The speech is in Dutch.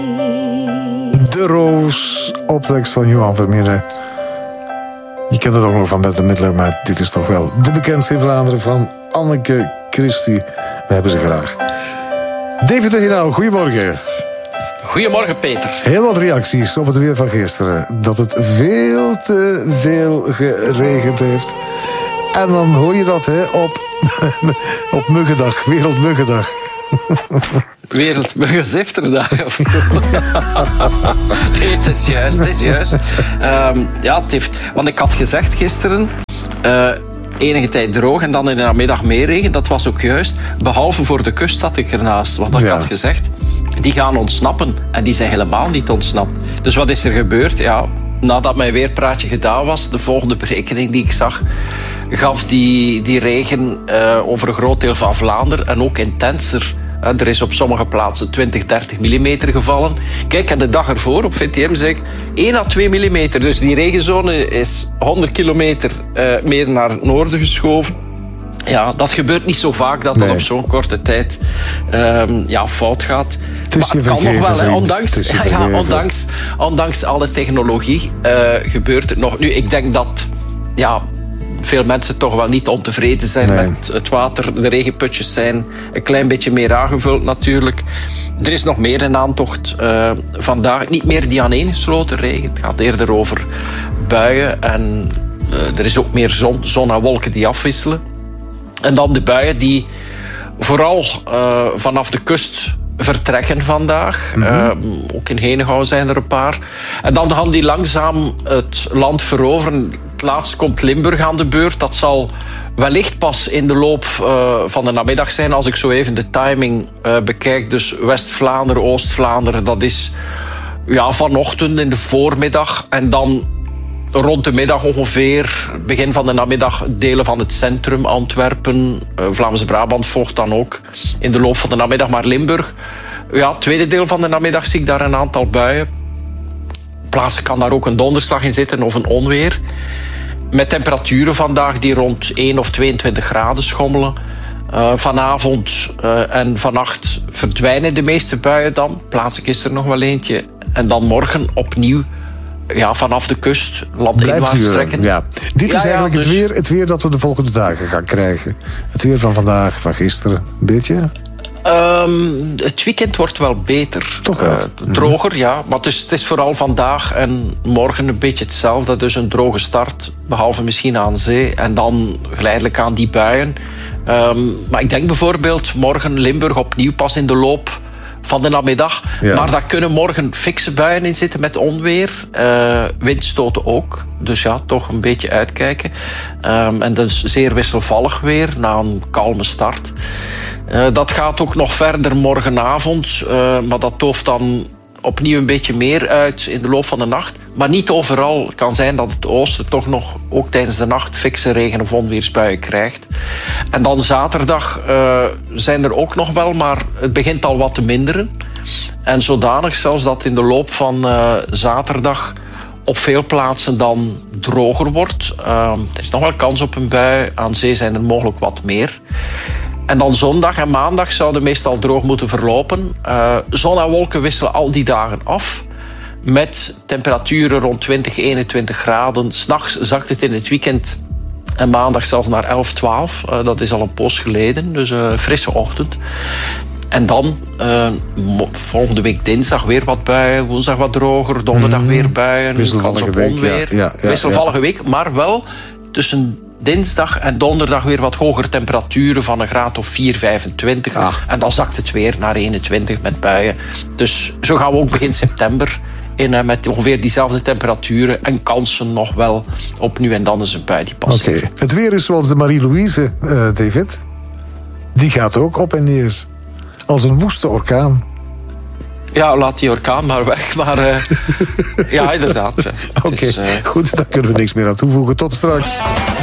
De Roos, optekst van Johan Vermeeren. Je kent het ook nog van Bette Midler, maar dit is toch wel de bekendste in Vlaanderen van Anneke Christie. We hebben ze graag. David de Hinaal, goedemorgen. Goedemorgen, Peter. Heel wat reacties op het weer van gisteren. Dat het veel te veel geregend heeft. En dan hoor je dat op Muggendag, Wereldmuggendag. Wereldmuggenzifterddag of zo. Nee, het is juist. Ja, het heeft... Want ik had gezegd gisteren... enige tijd droog en dan in de namiddag meer regen. Dat was ook juist. Behalve voor de kust zat ik ernaast. Want ik had gezegd, die gaan ontsnappen. En die zijn helemaal niet ontsnapt. Dus wat is er gebeurd? Ja, nadat mijn weerpraatje gedaan was, de volgende berekening die ik zag, gaf die regen over een groot deel van Vlaanderen en ook intenser. Er is op sommige plaatsen 20, 30 millimeter gevallen. Kijk, en de dag ervoor op VTM zeg ik 1 à 2 millimeter. Dus die regenzone is 100 kilometer meer naar het noorden geschoven. Ja, dat gebeurt niet zo vaak dat op zo'n korte tijd fout gaat. Het is je kan nog wel, hè? Ondanks alle technologie gebeurt het nog. Nu, ik denk dat veel mensen toch wel niet ontevreden zijn met het water. De regenputjes zijn een klein beetje meer aangevuld natuurlijk. Er is nog meer een aantocht vandaag. Niet meer die aaneengesloten regen. Het gaat eerder over buien. En er is ook meer zon en wolken die afwisselen. En dan de buien die vooral vanaf de kust vertrekken vandaag. Ook in Henegouwen zijn er een paar. En dan gaan die langzaam het land veroveren. Het laatst komt Limburg aan de beurt. Dat zal wellicht pas in de loop van de namiddag zijn. Als ik zo even de timing bekijk. Dus West-Vlaanderen, Oost-Vlaanderen. Dat is vanochtend in de voormiddag. En dan rond de middag ongeveer, begin van de namiddag, delen van het centrum, Antwerpen, Vlaamse Brabant volgt dan ook in de loop van de namiddag. Maar Limburg, het tweede deel van de namiddag zie ik daar een aantal buien. Plaatsen kan daar ook een donderslag in zitten of een onweer. Met temperaturen vandaag die rond 1 of 22 graden schommelen. Vanavond en vannacht verdwijnen de meeste buien dan. Plaatselijk is er nog wel eentje. En dan morgen opnieuw vanaf de kust landinwaarts trekken. Ja. Dit is eigenlijk het weer dat we de volgende dagen gaan krijgen. Het weer van vandaag, van gisteren. Een beetje? Het weekend wordt wel beter. Toch wel? Droger, ja. Maar het is vooral vandaag en morgen een beetje hetzelfde. Dus een droge start, behalve misschien aan zee. En dan geleidelijk aan die buien. Maar ik denk bijvoorbeeld morgen Limburg opnieuw pas in de loop van de namiddag. Ja. Maar daar kunnen morgen fikse buien in zitten met onweer. Windstoten ook. Dus toch een beetje uitkijken. En dus zeer wisselvallig weer na een kalme start. Dat gaat ook nog verder morgenavond. Maar dat tooft dan opnieuw een beetje meer uit in de loop van de nacht. Maar niet overal. Het kan zijn dat het oosten toch nog, ook tijdens de nacht, fikse regen- of onweersbuien krijgt. En dan zaterdag zijn er ook nog wel, maar het begint al wat te minderen. En zodanig zelfs dat in de loop van zaterdag op veel plaatsen dan droger wordt. Er is nog wel kans op een bui. Aan zee zijn er mogelijk wat meer. En dan zondag en maandag zouden meestal droog moeten verlopen. Zon en wolken wisselen al die dagen af. Met temperaturen rond 20, 21 graden. 's Nachts zakt het in het weekend en maandag zelfs naar 11, 12. Dat is al een poos geleden, dus frisse ochtend. En dan volgende week dinsdag weer wat buien. Woensdag wat droger, donderdag weer buien. Kans op onweer. Wisselvallige week, maar wel tussen dinsdag en donderdag weer wat hogere temperaturen van een graad of 4, 25. En dan zakt het weer naar 21 met buien. Dus zo gaan we ook begin september in met ongeveer diezelfde temperaturen en kansen nog wel op nu en dan is een bui die past. Oké. Het weer is zoals de Marie-Louise, David. Die gaat ook op en neer. Als een woeste orkaan. Ja, laat die orkaan maar weg. Maar ja, inderdaad. Oké, goed, daar kunnen we niks meer aan toevoegen. Tot straks.